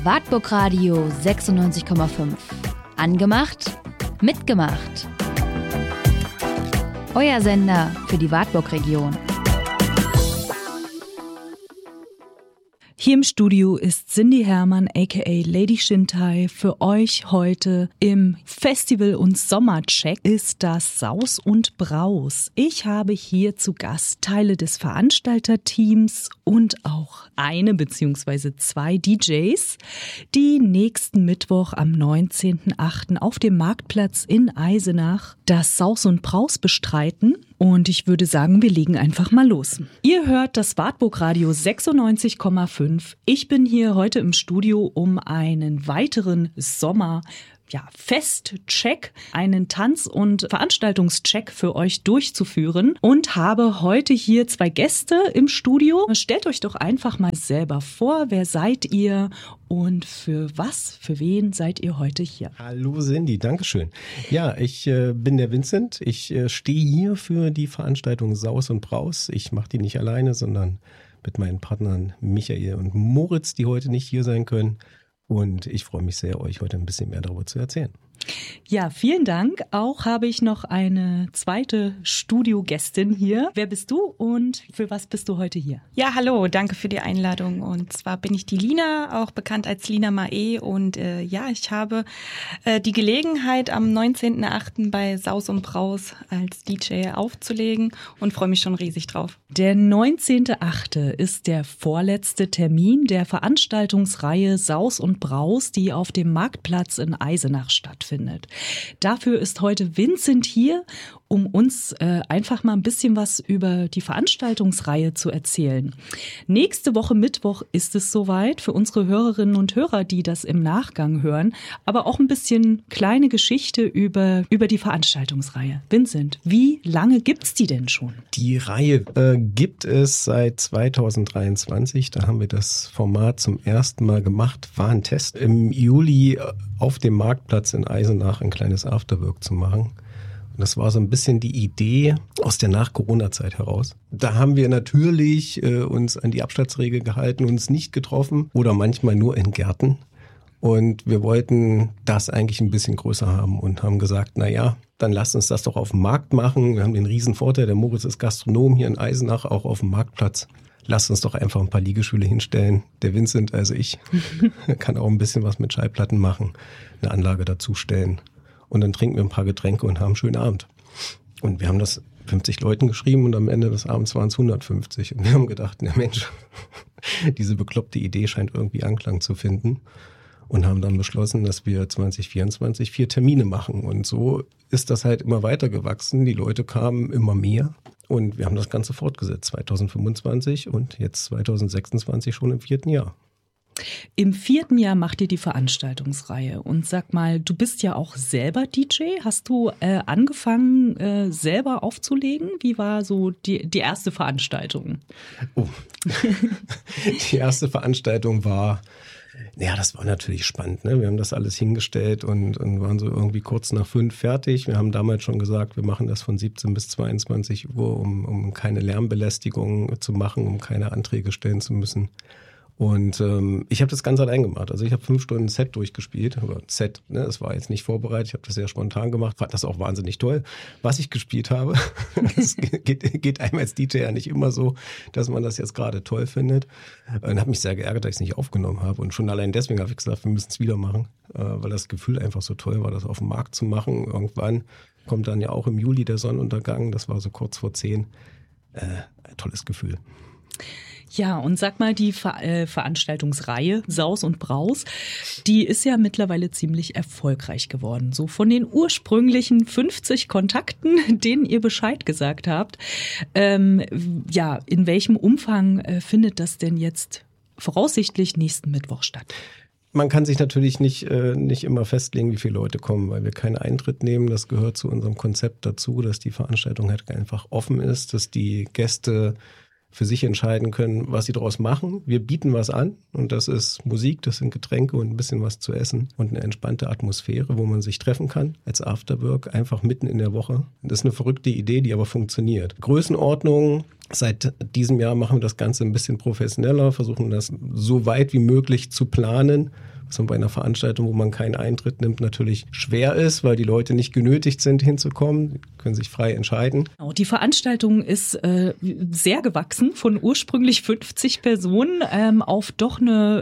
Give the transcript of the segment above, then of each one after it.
Wartburg Radio 96,5. Angemacht, mitgemacht. Euer Sender für die Wartburg-Region. Hier im Studio ist Cindy Hermann aka Lady Shintai für euch heute im Festival- und Sommercheck ist das Saus und Braus. Ich habe hier zu Gast Teile des Veranstalterteams und auch eine bzw. zwei DJs, die nächsten Mittwoch am 19.08. auf dem Marktplatz in Eisenach das Saus und Braus bestreiten. Und ich würde sagen, wir legen einfach mal los. Ihr hört das Wartburg Radio 96,5. Ich bin hier heute im Studio, um einen weiteren Festcheck, einen Tanz- und Veranstaltungscheck für euch durchzuführen und habe heute hier zwei Gäste im Studio. Stellt euch doch einfach mal selber vor, wer seid ihr und für wen seid ihr heute hier? Hallo Cindy, Dankeschön. Ja, ich bin der Vincent. Ich stehe hier für die Veranstaltung Saus und Braus. Ich mache die nicht alleine, sondern mit meinen Partnern Michael und Moritz, die heute nicht hier sein können. Und ich freue mich sehr, euch heute ein bisschen mehr darüber zu erzählen. Ja, vielen Dank. Auch habe ich noch eine zweite Studiogästin hier. Wer bist du und für was bist du heute hier? Ja, hallo, danke für die Einladung. Und zwar bin ich die Lina, auch bekannt als Lina Mae. Und ich habe die Gelegenheit, am 19.08. bei Saus und Braus als DJ aufzulegen und freue mich schon riesig drauf. Der 19.08. ist der vorletzte Termin der Veranstaltungsreihe Saus und Braus, die auf dem Marktplatz in Eisenach stattfindet. Dafür ist heute Vincent hier, um uns einfach mal ein bisschen was über die Veranstaltungsreihe zu erzählen. Nächste Woche Mittwoch ist es soweit für unsere Hörerinnen und Hörer, die das im Nachgang hören, aber auch ein bisschen kleine Geschichte über die Veranstaltungsreihe. Vincent, wie lange gibt's die denn schon? Die Reihe gibt es seit 2023. Da haben wir das Format zum ersten Mal gemacht. War ein Test im Juli auf dem Marktplatz in Eisenach ein kleines Afterwork zu machen. Und das war so ein bisschen die Idee aus der Nach-Corona-Zeit heraus. Da haben wir natürlich uns an die Abstandsregel gehalten, uns nicht getroffen oder manchmal nur in Gärten. Und wir wollten das eigentlich ein bisschen größer haben und haben gesagt, dann lasst uns das doch auf dem Markt machen. Wir haben den riesen Vorteil, der Moritz ist Gastronom hier in Eisenach, auch auf dem Marktplatz. Lasst uns doch einfach ein paar Liegestühle hinstellen. Der Vincent, also ich, kann auch ein bisschen was mit Schallplatten machen, eine Anlage dazustellen. Und dann trinken wir ein paar Getränke und haben einen schönen Abend. Und wir haben das 50 Leuten geschrieben und am Ende des Abends waren es 150. Und wir haben gedacht, Mensch, diese bekloppte Idee scheint irgendwie Anklang zu finden. Und haben dann beschlossen, dass wir 2024 4 Termine machen. Und so ist das halt immer weiter gewachsen. Die Leute kamen immer mehr. Und wir haben das Ganze fortgesetzt, 2025 und jetzt 2026 schon im 4. Jahr. Im 4. Jahr macht ihr die Veranstaltungsreihe. Und sag mal, du bist ja auch selber DJ. Hast du angefangen, selber aufzulegen? Wie war so die erste Veranstaltung? Oh, die erste Veranstaltung war... Ja, das war natürlich spannend, ne? Wir haben das alles hingestellt und waren so irgendwie kurz nach 5 fertig. Wir haben damals schon gesagt, wir machen das von 17 bis 22 Uhr, um keine Lärmbelästigung zu machen, um keine Anträge stellen zu müssen. Und ich habe das ganz allein gemacht. Also ich habe 5 Stunden Set durchgespielt. Oder Set, ne? Es war jetzt nicht vorbereitet. Ich habe das sehr spontan gemacht. Fand das auch wahnsinnig toll, was ich gespielt habe. Es geht einem als DJ ja nicht immer so, dass man das jetzt gerade toll findet. Und habe mich sehr geärgert, dass ich es nicht aufgenommen habe. Und schon allein deswegen habe ich gesagt, wir müssen es wieder machen. Weil das Gefühl einfach so toll war, das auf dem Markt zu machen. Irgendwann kommt dann ja auch im Juli der Sonnenuntergang. Das war so kurz vor 10. Tolles Gefühl. Ja, und sag mal, die Veranstaltungsreihe Saus und Braus, die ist ja mittlerweile ziemlich erfolgreich geworden. So von den ursprünglichen 50 Kontakten, denen ihr Bescheid gesagt habt. In welchem Umfang findet das denn jetzt voraussichtlich nächsten Mittwoch statt? Man kann sich natürlich nicht immer festlegen, wie viele Leute kommen, weil wir keinen Eintritt nehmen. Das gehört zu unserem Konzept dazu, dass die Veranstaltung halt einfach offen ist, dass die Gäste für sich entscheiden können, was sie daraus machen. Wir bieten was an und das ist Musik, das sind Getränke und ein bisschen was zu essen und eine entspannte Atmosphäre, wo man sich treffen kann als Afterwork, einfach mitten in der Woche. Das ist eine verrückte Idee, die aber funktioniert. Größenordnung, seit diesem Jahr machen wir das Ganze ein bisschen professioneller, versuchen das so weit wie möglich zu planen, was bei einer Veranstaltung, wo man keinen Eintritt nimmt, natürlich schwer ist, weil die Leute nicht genötigt sind, hinzukommen, die können sich frei entscheiden. Die Veranstaltung ist sehr gewachsen, von ursprünglich 50 Personen auf doch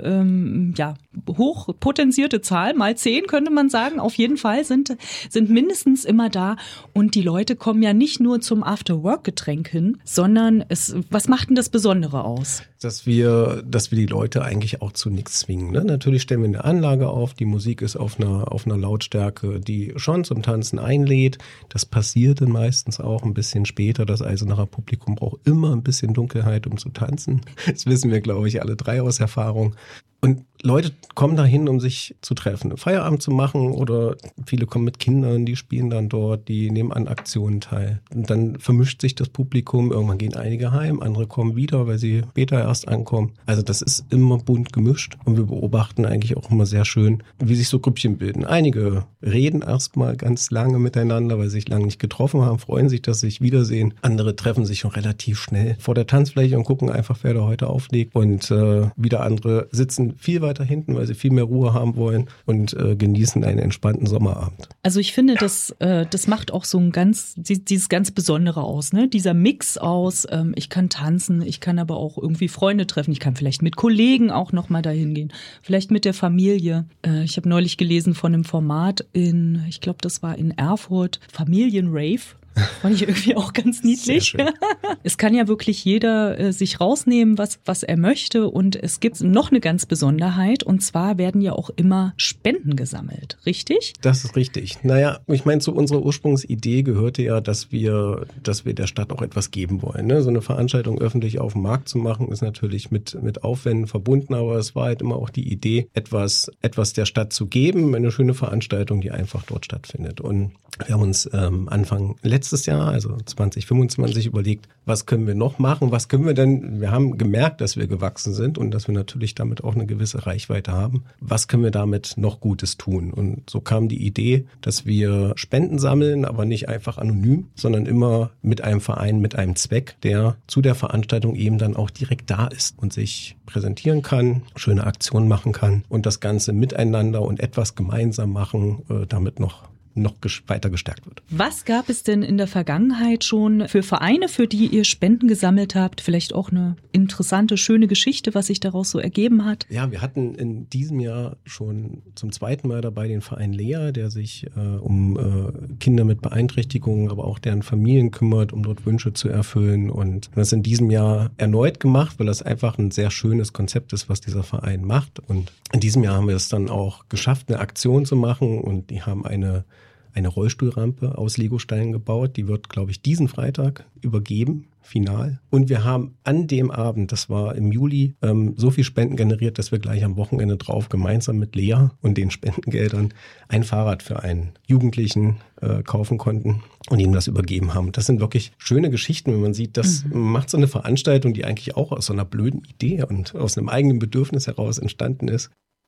eine hochpotenzierte Zahl, mal 10 könnte man sagen. Auf jeden Fall sind mindestens immer da und die Leute kommen ja nicht nur zum After-Work-Getränk hin, sondern was macht denn das Besondere aus? Dass wir die Leute eigentlich auch zu nichts zwingen. Ne? Natürlich stellen wir eine Anlage auf, die Musik ist auf einer Lautstärke, die schon zum Tanzen einlädt. Das passiert dann meistens auch ein bisschen später. Das Eisenacher Publikum braucht immer ein bisschen Dunkelheit, um zu tanzen. Das wissen wir, glaube ich, alle 3 aus Erfahrung. Und Leute kommen dahin, um sich zu treffen, einen Feierabend zu machen, oder viele kommen mit Kindern, die spielen dann dort, die nehmen an Aktionen teil. Und dann vermischt sich das Publikum, irgendwann gehen einige heim, andere kommen wieder, weil sie später erst ankommen. Also das ist immer bunt gemischt und wir beobachten eigentlich auch immer sehr schön, wie sich so Grüppchen bilden. Einige reden erstmal ganz lange miteinander, weil sie sich lange nicht getroffen haben, freuen sich, dass sie sich wiedersehen. Andere treffen sich schon relativ schnell vor der Tanzfläche und gucken einfach, wer da heute auflegt. Und wieder andere sitzen viel weiter hinten, weil sie viel mehr Ruhe haben wollen und genießen einen entspannten Sommerabend. Also ich finde, das macht auch so dieses ganz Besondere aus, ne? Dieser Mix aus, ich kann tanzen, ich kann aber auch irgendwie Freunde treffen, ich kann vielleicht mit Kollegen auch nochmal dahin gehen, vielleicht mit der Familie. Ich habe neulich gelesen von einem Format ich glaube, das war in Erfurt, Familienrave. Fand ich irgendwie auch ganz niedlich. Es kann ja wirklich jeder sich rausnehmen, was er möchte. Und es gibt noch eine ganz Besonderheit. Und zwar werden ja auch immer Spenden gesammelt. Richtig? Das ist richtig. Naja, ich meine, zu unserer Ursprungsidee gehörte ja, dass wir der Stadt auch etwas geben wollen. Ne? So eine Veranstaltung öffentlich auf dem Markt zu machen, ist natürlich mit Aufwänden verbunden. Aber es war halt immer auch die Idee, etwas der Stadt zu geben. Eine schöne Veranstaltung, die einfach dort stattfindet. Und wir haben uns Anfang letztes Jahr, also 2025, überlegt, was können wir noch machen, was können wir denn, wir haben gemerkt, dass wir gewachsen sind und dass wir natürlich damit auch eine gewisse Reichweite haben. Was können wir damit noch Gutes tun? Und so kam die Idee, dass wir Spenden sammeln, aber nicht einfach anonym, sondern immer mit einem Verein, mit einem Zweck, der zu der Veranstaltung eben dann auch direkt da ist und sich präsentieren kann, schöne Aktionen machen kann und das Ganze miteinander und etwas gemeinsam machen, damit noch weiter gestärkt wird. Was gab es denn in der Vergangenheit schon für Vereine, für die ihr Spenden gesammelt habt? Vielleicht auch eine interessante, schöne Geschichte, was sich daraus so ergeben hat? Ja, wir hatten in diesem Jahr schon zum 2. Mal dabei den Verein Lea, der sich um Kinder mit Beeinträchtigungen, aber auch deren Familien kümmert, um dort Wünsche zu erfüllen. Und das in diesem Jahr erneut gemacht, weil das einfach ein sehr schönes Konzept ist, was dieser Verein macht. Und in diesem Jahr haben wir es dann auch geschafft, eine Aktion zu machen, und die haben eine Rollstuhlrampe aus Legosteinen gebaut. Die wird, glaube ich, diesen Freitag übergeben, final. Und wir haben an dem Abend, das war im Juli, so viel Spenden generiert, dass wir gleich am Wochenende drauf gemeinsam mit Lea und den Spendengeldern ein Fahrrad für einen Jugendlichen kaufen konnten und ihm das übergeben haben. Das sind wirklich schöne Geschichten, wenn man sieht, das macht so eine Veranstaltung, die eigentlich auch aus so einer blöden Idee und aus einem eigenen Bedürfnis heraus entstanden ist.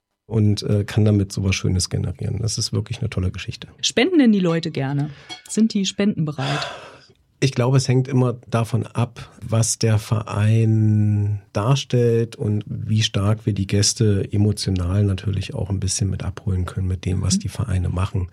Und kann damit sowas Schönes generieren. Das ist wirklich eine tolle Geschichte. Spenden denn die Leute gerne? Sind die spendenbereit? Ich glaube, es hängt immer davon ab, was der Verein darstellt und wie stark wir die Gäste emotional natürlich auch ein bisschen mit abholen können mit dem, was die Vereine machen.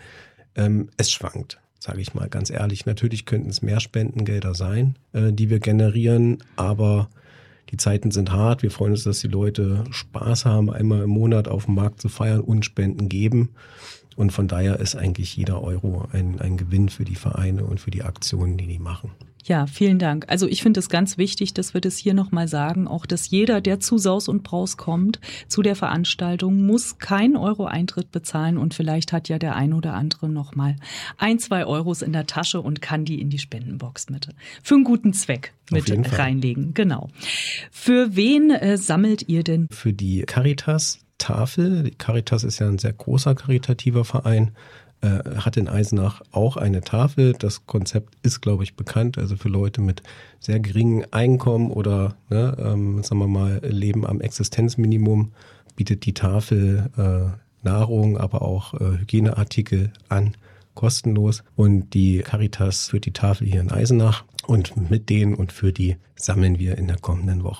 Es schwankt, sage ich mal ganz ehrlich. Natürlich könnten es mehr Spendengelder sein, die wir generieren, aber die Zeiten sind hart. Wir freuen uns, dass die Leute Spaß haben, einmal im Monat auf dem Markt zu feiern und Spenden geben. Und von daher ist eigentlich jeder Euro ein Gewinn für die Vereine und für die Aktionen, die machen. Ja, vielen Dank. Also ich finde es ganz wichtig, dass wir das hier nochmal sagen, auch dass jeder, der zu Saus und Braus kommt, zu der Veranstaltung, muss keinen Euro Eintritt bezahlen, und vielleicht hat ja der ein oder andere nochmal 1-2 Euros in der Tasche und kann die in die Spendenbox für einen guten Zweck mit reinlegen. Genau. Für wen sammelt ihr denn? Für die Caritas-Tafel. Die Caritas ist ja ein sehr großer karitativer Verein. Hat in Eisenach auch eine Tafel. Das Konzept ist, glaube ich, bekannt. Also für Leute mit sehr geringem Einkommen oder, sagen wir mal, Leben am Existenzminimum bietet die Tafel Nahrung, aber auch Hygieneartikel an, kostenlos. Und die Caritas führt die Tafel hier in Eisenach. Und mit denen und für die sammeln wir in der kommenden Woche.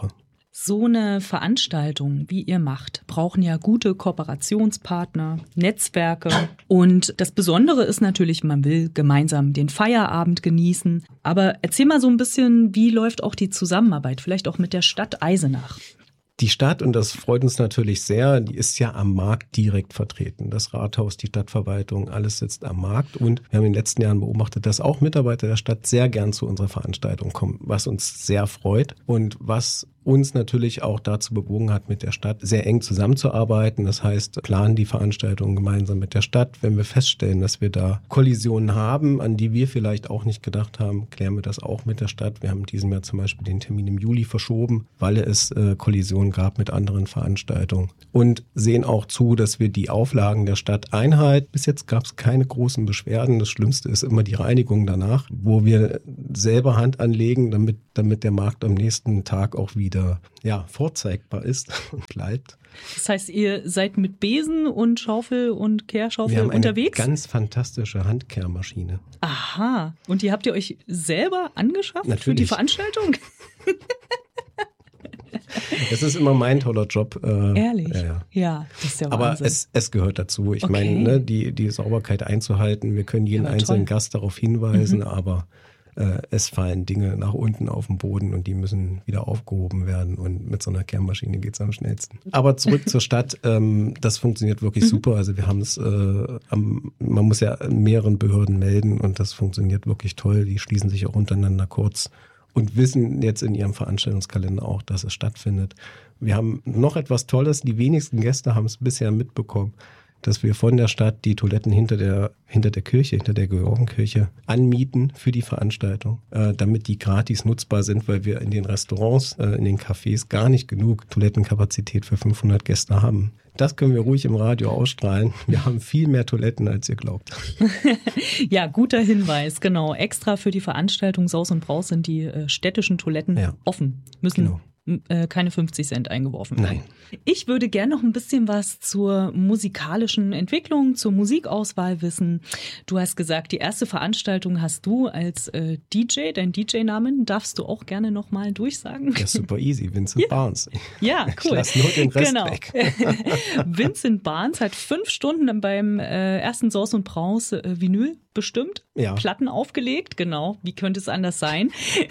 So eine Veranstaltung, wie ihr macht, brauchen ja gute Kooperationspartner, Netzwerke. Und das Besondere ist natürlich, man will gemeinsam den Feierabend genießen. Aber erzähl mal so ein bisschen, wie läuft auch die Zusammenarbeit, vielleicht auch mit der Stadt Eisenach? Die Stadt, und das freut uns natürlich sehr, die ist ja am Markt direkt vertreten. Das Rathaus, die Stadtverwaltung, alles sitzt am Markt. Und wir haben in den letzten Jahren beobachtet, dass auch Mitarbeiter der Stadt sehr gern zu unserer Veranstaltung kommen, was uns sehr freut und was uns natürlich auch dazu bewogen hat, mit der Stadt sehr eng zusammenzuarbeiten. Das heißt, planen die Veranstaltungen gemeinsam mit der Stadt. Wenn wir feststellen, dass wir da Kollisionen haben, an die wir vielleicht auch nicht gedacht haben, klären wir das auch mit der Stadt. Wir haben in diesem Jahr zum Beispiel den Termin im Juli verschoben, weil es Kollisionen gab mit anderen Veranstaltungen. Und sehen auch zu, dass wir die Auflagen der Stadt einhalten. Bis jetzt gab es keine großen Beschwerden. Das Schlimmste ist immer die Reinigung danach, wo wir selber Hand anlegen, damit der Markt am nächsten Tag auch wieder vorzeigbar ist und bleibt. Das heißt, ihr seid mit Besen und Schaufel und Kehrschaufel unterwegs? Wir haben eine ganz fantastische Handkehrmaschine. Aha. Und die habt ihr euch selber angeschafft für die Veranstaltung? Das ist immer mein toller Job. Ehrlich? Ja, das ist ja Wahnsinn. Aber es gehört dazu. Ich meine, die Sauberkeit einzuhalten. Wir können jeden einzelnen Gast darauf hinweisen, aber es fallen Dinge nach unten auf den Boden und die müssen wieder aufgehoben werden und mit so einer Kehrmaschine geht es am schnellsten. Aber zurück zur Stadt, das funktioniert wirklich super. Also wir haben es, man muss ja in mehreren Behörden melden und das funktioniert wirklich toll. Die schließen sich auch untereinander kurz und wissen jetzt in ihrem Veranstaltungskalender auch, dass es stattfindet. Wir haben noch etwas Tolles, die wenigsten Gäste haben es bisher mitbekommen, dass wir von der Stadt die Toiletten hinter der Kirche, hinter der Georgenkirche anmieten für die Veranstaltung, damit die gratis nutzbar sind, weil wir in den Restaurants, in den Cafés gar nicht genug Toilettenkapazität für 500 Gäste haben. Das können wir ruhig im Radio ausstrahlen. Wir haben viel mehr Toiletten, als ihr glaubt. Ja, guter Hinweis, genau. Extra für die Veranstaltung Saus und Braus sind die städtischen Toiletten offen. Müssen keine 50 Cent eingeworfen werden. Nein. Ich würde gerne noch ein bisschen was zur musikalischen Entwicklung, zur Musikauswahl wissen. Du hast gesagt, die erste Veranstaltung hast du als DJ, dein DJ-Namen darfst du auch gerne nochmal durchsagen. Ja, super easy, Vincent Barnes. Ja, cool. Ich lasse nur den Rest weg. Vincent Barnes hat 5 Stunden beim ersten Saus und Braus Vinyl bestimmt, Platten aufgelegt, genau, wie könnte es anders sein?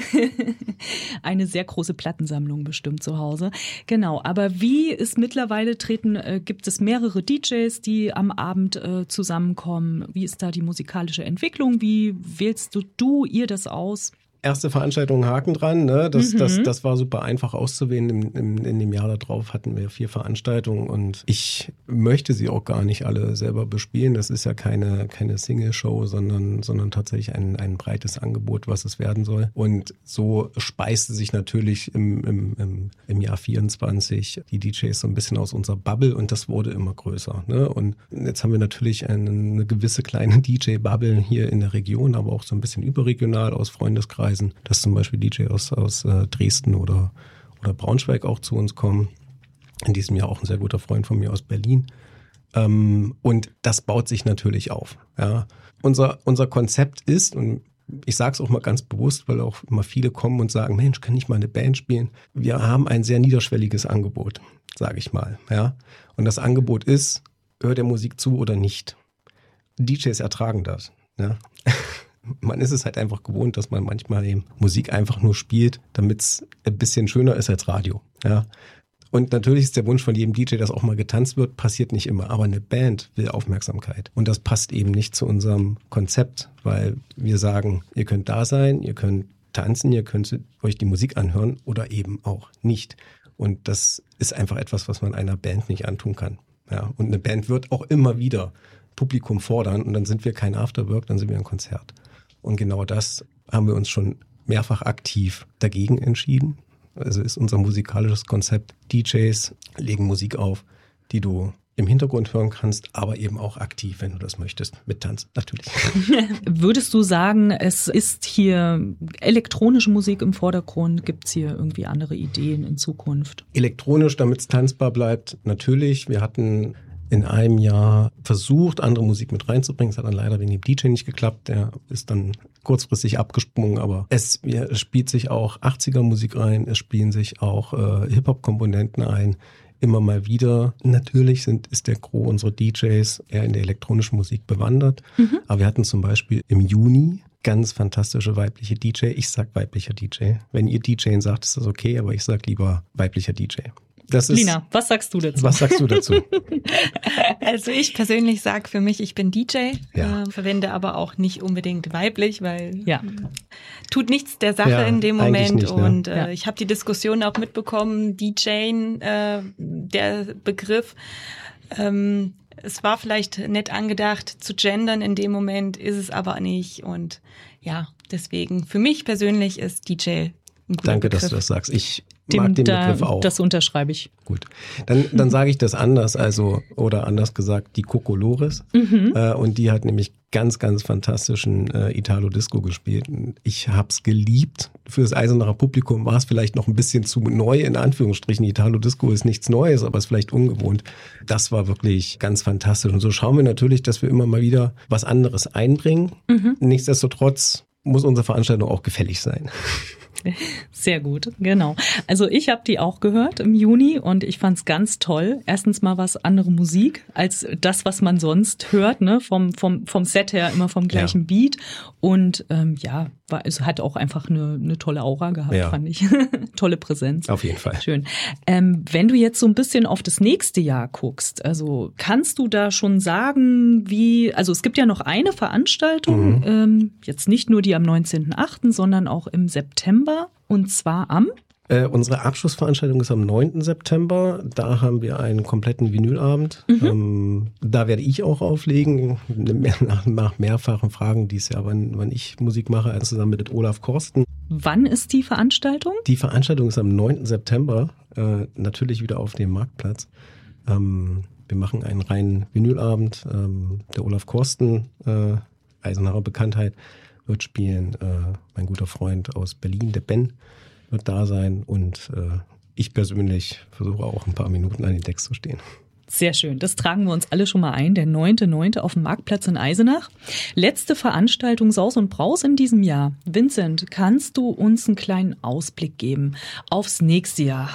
Eine sehr große Plattensammlung bestimmt zu Hause. Genau, aber wie ist mittlerweile gibt es mehrere DJs, die am Abend zusammenkommen? Wie ist da die musikalische Entwicklung? Wie wählst ihr das aus? Erste Veranstaltung, Haken dran, ne? Das war super einfach auszuwählen. In dem Jahr darauf hatten wir 4 Veranstaltungen und ich möchte sie auch gar nicht alle selber bespielen. Das ist ja keine Single-Show, sondern tatsächlich ein breites Angebot, was es werden soll. Und so speiste sich natürlich im Jahr 24 die DJs so ein bisschen aus unserer Bubble und das wurde immer größer, ne? Und jetzt haben wir natürlich eine gewisse kleine DJ-Bubble hier in der Region, aber auch so ein bisschen überregional aus Freundeskreisen, dass zum Beispiel DJ aus Dresden oder Braunschweig auch zu uns kommen. In diesem Jahr auch ein sehr guter Freund von mir aus Berlin. Und das baut sich natürlich auf. Ja. Unser Konzept ist, und ich sage es auch mal ganz bewusst, weil auch immer viele kommen und sagen, Mensch, kann ich mal eine Band spielen? Wir haben ein sehr niederschwelliges Angebot, sage ich mal. Ja. Und das Angebot ist, hört der Musik zu oder nicht. DJs ertragen das. Ja. Man ist es halt einfach gewohnt, dass man manchmal eben Musik einfach nur spielt, damit es ein bisschen schöner ist als Radio. Ja. Und natürlich ist der Wunsch von jedem DJ, dass auch mal getanzt wird, passiert nicht immer. Aber eine Band will Aufmerksamkeit. Und das passt eben nicht zu unserem Konzept, weil wir sagen, ihr könnt da sein, ihr könnt tanzen, ihr könnt euch die Musik anhören oder eben auch nicht. Und das ist einfach etwas, was man einer Band nicht antun kann. Ja. Und eine Band wird auch immer wieder Publikum fordern und dann sind wir kein Afterwork, dann sind wir ein Konzert. Und genau das haben wir uns schon mehrfach aktiv dagegen entschieden. Also ist unser musikalisches Konzept, DJs legen Musik auf, die du im Hintergrund hören kannst, aber eben auch aktiv, wenn du das möchtest, mit Tanz natürlich. Würdest du sagen, es ist hier elektronische Musik im Vordergrund? Gibt es hier irgendwie andere Ideen in Zukunft? Elektronisch, damit es tanzbar bleibt, natürlich. Wir hatten in einem Jahr versucht, andere Musik mit reinzubringen. Es hat dann leider wegen dem DJ nicht geklappt. Der ist dann kurzfristig abgesprungen, aber es spielt sich auch 80er Musik rein, es spielen sich auch Hip-Hop-Komponenten ein. Immer mal wieder. Natürlich ist der Gros unserer DJs eher in der elektronischen Musik bewandert. Aber wir hatten zum Beispiel im Juni ganz fantastische weibliche DJ. Ich sag weiblicher DJ. Wenn ihr DJing sagt, ist das okay, aber ich sag lieber weiblicher DJ. Lina, was sagst du dazu? Also ich persönlich sage für mich, ich bin DJ, verwende aber auch nicht unbedingt weiblich, weil tut nichts der Sache in dem Moment. Nicht, ne? Und ich habe die Diskussion auch mitbekommen, DJing, der Begriff, es war vielleicht nett angedacht zu gendern, in dem Moment ist es aber nicht. Und ja, deswegen, für mich persönlich ist DJ ein guter Danke, Begriff. dass du das sagst. Ich mag den Begriff auch. Das unterschreibe ich. Gut. Dann sage ich das anders, oder anders gesagt, die Kokolores. Und die hat nämlich ganz, ganz fantastischen Italo-Disco gespielt. Ich hab's geliebt. Für das Eisenacher Publikum war es vielleicht noch ein bisschen zu neu, in Anführungsstrichen. Italo-Disco ist nichts Neues, aber ist vielleicht ungewohnt. Das war wirklich ganz fantastisch. Und so schauen wir natürlich, dass wir immer mal wieder was anderes einbringen. Nichtsdestotrotz muss unsere Veranstaltung auch gefällig sein. Sehr gut, genau. Also ich habe die auch gehört im Juni und ich fand's ganz toll. Erstens mal was andere Musik als das, was man sonst hört, ne? Vom Set her immer vom gleichen Beat. Und es hat auch einfach eine tolle Aura gehabt, fand ich. Tolle Präsenz. Auf jeden Fall. Schön. Wenn du jetzt so ein bisschen auf das nächste Jahr guckst, also kannst du da schon sagen, also es gibt ja noch eine Veranstaltung, jetzt nicht nur die am 19.08., sondern auch im September. Und zwar am? Unsere Abschlussveranstaltung ist am 9. September. Da haben wir einen kompletten Vinylabend. Da werde ich auch auflegen, nach mehrfachen Fragen dieses Jahr, wann ich Musik mache, zusammen mit Olaf Korsten. Wann ist die Veranstaltung? Die Veranstaltung ist am 9. September, natürlich wieder auf dem Marktplatz. Wir machen einen reinen Vinylabend. Der Olaf Korsten, Eisenacher Bekanntheit, wird spielen. Mein guter Freund aus Berlin, der Ben, wird da sein. Und ich persönlich versuche auch ein paar Minuten an den Text zu stehen. Sehr schön. Das tragen wir uns alle schon mal ein. Der 9.9. auf dem Marktplatz in Eisenach. Letzte Veranstaltung Saus und Braus in diesem Jahr. Vincent, kannst du uns einen kleinen Ausblick geben aufs nächste Jahr?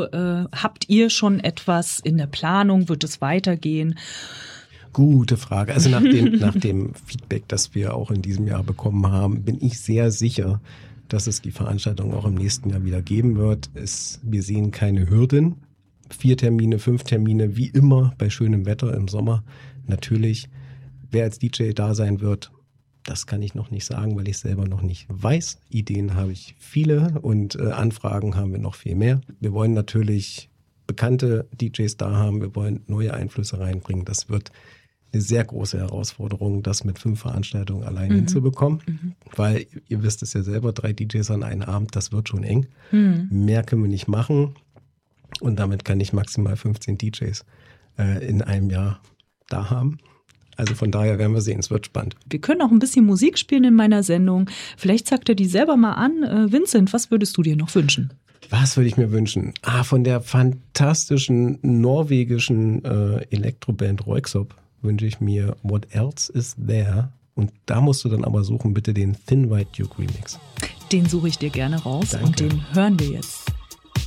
Habt ihr schon etwas in der Planung? Wird es weitergehen? Gute Frage. Also nach dem Feedback, das wir auch in diesem Jahr bekommen haben, bin ich sehr sicher, dass es die Veranstaltung auch im nächsten Jahr wieder geben wird. Wir sehen keine Hürden. 4 Termine, 5 Termine, wie immer bei schönem Wetter im Sommer. Natürlich, wer als DJ da sein wird, das kann ich noch nicht sagen, weil ich selber noch nicht weiß. Ideen habe ich viele und Anfragen haben wir noch viel mehr. Wir wollen natürlich bekannte DJs da haben, wir wollen neue Einflüsse reinbringen. Das wird eine sehr große Herausforderung, das mit 5 Veranstaltungen allein hinzubekommen. Weil ihr wisst es ja selber, 3 DJs an einem Abend, das wird schon eng. Mehr können wir nicht machen. Und damit kann ich maximal 15 DJs in einem Jahr da haben. Also von daher werden wir sehen, es wird spannend. Wir können auch ein bisschen Musik spielen in meiner Sendung. Vielleicht sagt er die selber mal an. Vincent, was würdest du dir noch wünschen? Was würde ich mir wünschen? Von der fantastischen norwegischen Elektroband Röyksopp wünsche ich mir What Else Is There? Und da musst du dann aber suchen, bitte den Thin White Duke Remix. Den suche ich dir gerne raus. Danke. Und den hören wir jetzt.